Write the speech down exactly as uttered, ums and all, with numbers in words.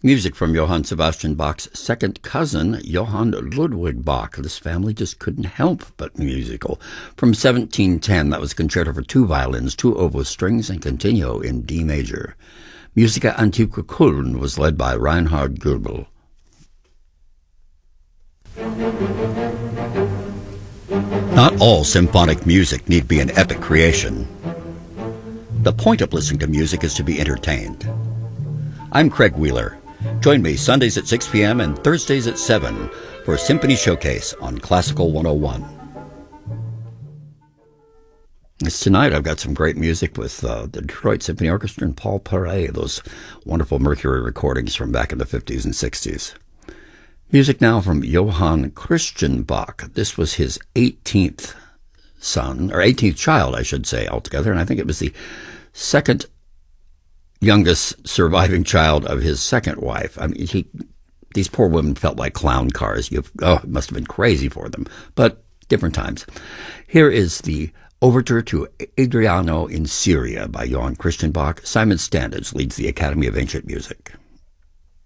Music from Johann Sebastian Bach's second cousin, Johann Ludwig Bach. This family just couldn't help but musical. From seventeen ten, that was Concerto for Two Violins, Two Oboe Strings, and Continuo in D major. Musica Antiqua Köln was led by Reinhard Goebel. Not all symphonic music need be an epic creation. The point of listening to music is to be entertained. I'm Craig Wheeler. Join me Sundays at six p.m. and Thursdays at seven for Symphony Showcase on Classical one oh one. It's tonight I've got some great music with uh, the Detroit Symphony Orchestra and Paul Paray, those wonderful Mercury recordings from back in the fifties and sixties. Music now from Johann Christian Bach. This was his eighteenth son, or eighteenth child, I should say, altogether, and I think it was the second youngest surviving child of his second wife. I mean, he, these poor women felt like clown cars. You, oh, it must have been crazy for them, but different times. Here is the Overture to Adriano in Syria by Johann Christian Bach. Simon Standage leads the Academy of Ancient Music.